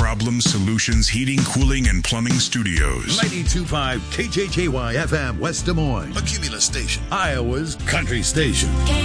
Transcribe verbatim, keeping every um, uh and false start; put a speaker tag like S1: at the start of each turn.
S1: Problem Solutions Heating, Cooling, and Plumbing Studios.
S2: ninety-two point five K J J Y F M, West Des Moines.
S3: A Cumulus station.
S2: Iowa's country station.